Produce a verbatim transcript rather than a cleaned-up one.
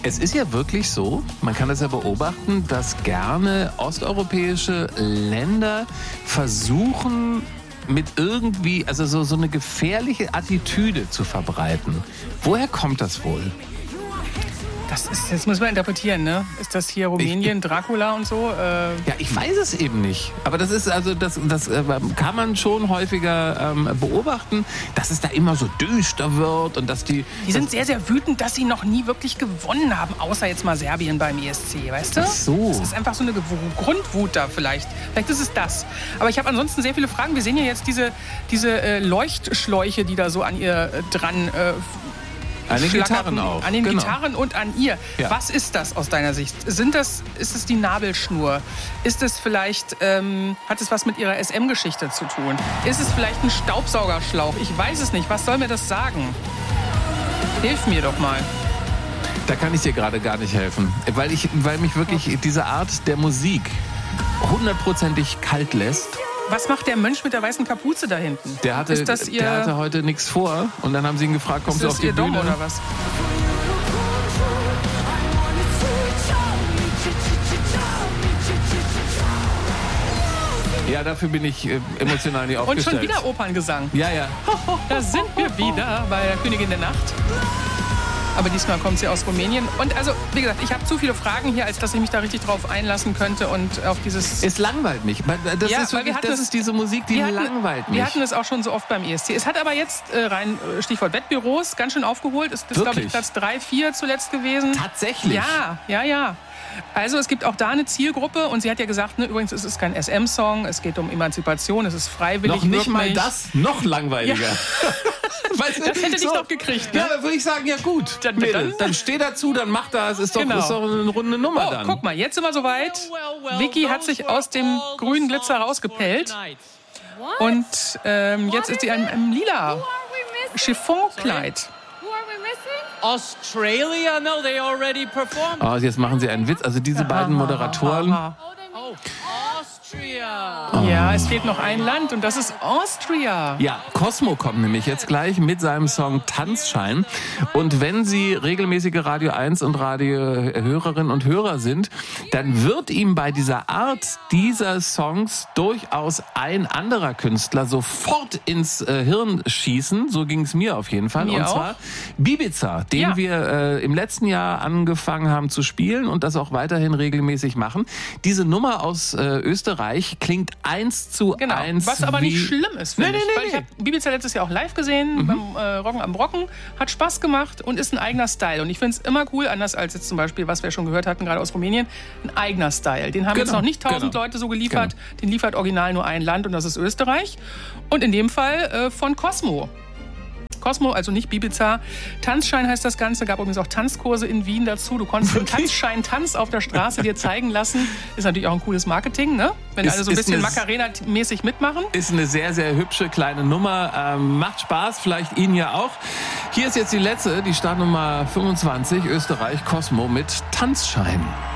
Es ist ja wirklich so, man kann das ja beobachten, dass gerne osteuropäische Länder versuchen, mit irgendwie, also so, so eine gefährliche Attitüde zu verbreiten. Woher kommt das wohl? Das ist, das muss man interpretieren, ne? Ist das hier Rumänien, ich, Dracula und so? Äh ja, ich weiß es eben nicht. Aber das ist also, das, das äh, kann man schon häufiger ähm, beobachten, dass es da immer so düster wird und dass die... Die sind sehr, sehr wütend, dass sie noch nie wirklich gewonnen haben, außer jetzt mal Serbien beim E S C, weißt du? Ach so. Das ist einfach so eine Grundwut da vielleicht. Vielleicht ist es das. Aber ich habe ansonsten sehr viele Fragen. Wir sehen ja jetzt diese, diese äh, Leuchtschläuche, die da so an ihr äh, dran... Äh, An den Gitarren auch. An den genau. Gitarren und an ihr. Ja. Was ist das aus deiner Sicht? Sind das, ist es die Nabelschnur? Ist es vielleicht, ähm, hat es was mit ihrer S M-Geschichte zu tun? Ist es vielleicht ein Staubsaugerschlauch? Ich weiß es nicht. Was soll mir das sagen? Hilf mir doch mal. Da kann ich dir gerade gar nicht helfen. Weil, ich, weil mich wirklich okay. diese Art der Musik hundertprozentig kalt lässt. Was macht der Mönch mit der weißen Kapuze da hinten? Der hatte, ist das ihr, der hatte heute nichts vor. Und dann haben sie ihn gefragt, kommst du auf die Bühne? Bühne? Oder was? Ja, dafür bin ich äh, emotional nicht aufgestellt. Und schon wieder Operngesang. Ja, ja. Da sind wir wieder bei der Königin der Nacht. Aber diesmal kommt sie aus Rumänien. Und also, wie gesagt, ich habe zu viele Fragen hier, als dass ich mich da richtig drauf einlassen könnte und auf dieses... Es langweilt mich. Das, ja, ist, wirklich, das es, ist diese Musik, die hatten, langweilt mich. Wir hatten es auch schon so oft beim E S C. Es hat aber jetzt, äh, rein Stichwort Wettbüros, ganz schön aufgeholt. Es ist, glaube ich, Platz drei, vier zuletzt gewesen. Tatsächlich? Ja, ja, ja. Also es gibt auch da eine Zielgruppe und sie hat ja gesagt, ne, übrigens, es ist kein S M-Song, es geht um Emanzipation, es ist freiwillig. Noch nicht mal das, noch langweiliger. Ja. Weißt du, das hätte dich so, doch gekriegt. Ne? Ja, dann würde ich sagen, ja gut, dann, Mädels, dann steh dazu, dann mach das, ist doch, genau. ist doch eine runde Nummer oh, dann. Guck mal, jetzt sind wir soweit. Vicky hat sich aus dem grünen Glitzer rausgepellt und ähm, jetzt ist sie in einem lila Chiffonkleid. Australia? No, they already performed. Oh, jetzt machen sie einen Witz. Also diese beiden Moderatoren. Oh, Austria. Oh. Ja, es fehlt noch ein Land und das ist Austria. Ja, Cosmo kommt nämlich jetzt gleich mit seinem Song Tanzschein. Und wenn Sie regelmäßige Radio eins und Radio-Hörerinnen und Hörer sind, dann wird ihm bei dieser Art dieser Songs durchaus ein anderer Künstler sofort ins äh, Hirn schießen. So ging es mir auf jeden Fall. Mir und auch. zwar Bibiza, den ja. wir äh, im letzten Jahr angefangen haben zu spielen und das auch weiterhin regelmäßig machen. Diese Nummer aus äh, Österreich klingt eins zu genau. eins. Was aber wie nicht schlimm ist, finde nee, nee, ich. nee, Weil ich habe Bibiza letztes Jahr auch live gesehen, mhm. beim äh, Rocken am Brocken. Hat Spaß gemacht und ist ein eigener Style. Und ich finde es immer cool, anders als jetzt zum Beispiel, was wir schon gehört hatten, gerade aus Rumänien, ein eigener Style. Den haben genau. jetzt noch nicht tausend genau. Leute so geliefert. Genau. Den liefert original nur ein Land und das ist Österreich. Und in dem Fall äh, von Cosmo. Cosmo, also nicht Bibiza. Tanzschein heißt das Ganze. Gab übrigens auch Tanzkurse in Wien dazu. Du konntest den Tanzschein-Tanz auf der Straße dir zeigen lassen. Ist natürlich auch ein cooles Marketing, ne? Wenn ist, alle so ein bisschen Macarena-mäßig mitmachen. Ist eine sehr, sehr hübsche kleine Nummer. Ähm, macht Spaß, vielleicht Ihnen ja auch. Hier ist jetzt die letzte, die Startnummer fünfundzwanzig, Österreich, Cosmo mit Tanzschein.